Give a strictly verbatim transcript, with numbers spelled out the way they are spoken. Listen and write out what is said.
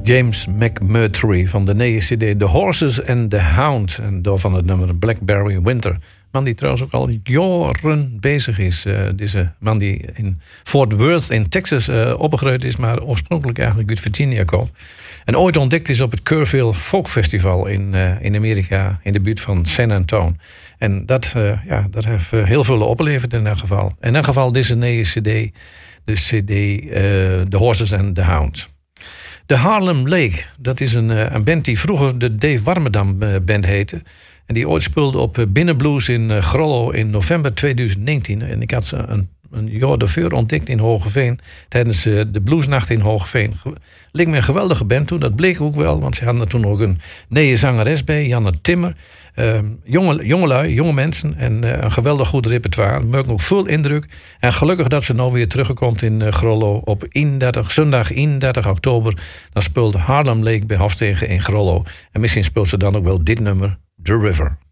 James McMurtry van de nieuwe cd The Horses and the Hound. En door van het nummer Blackberry Winter. Man die trouwens ook al jaren bezig is. Uh, deze man die in Fort Worth in Texas uh, opgegroeid is, maar oorspronkelijk eigenlijk uit Virginia komt. En ooit ontdekt is op het Kerrville Folk Festival in, uh, in Amerika, in de buurt van San Antonio. En dat, uh, ja, dat heeft uh, heel veel opgeleverd in dat geval. In dat geval deze nieuwe cd, de cd uh, The Horses and the Hound. De Harlem Lake, dat is een, een band die vroeger de Dave Warmerdam Band heette. En die ooit speelde op Binnenblues in Grollo in november tweeduizend negentien. En ik had ze een, een jaar daarvoor ontdekt in Hoogeveen. Tijdens de Bluesnacht in Hoogeveen. Leek me een geweldige band toen, dat bleek ook wel. Want ze hadden er toen ook een nieuwe zangeres bij, Janne Timmer. Uh, jonge, jongelui, jonge mensen en uh, een geweldig goed repertoire. Maakt ook veel indruk. En gelukkig dat ze nou weer terugkomt in uh, Grollo op eenendertig, zondag eenendertig oktober. Dan speelt Harlem Lake bij Hofstegen in Grollo. En misschien speelt ze dan ook wel dit nummer, The River.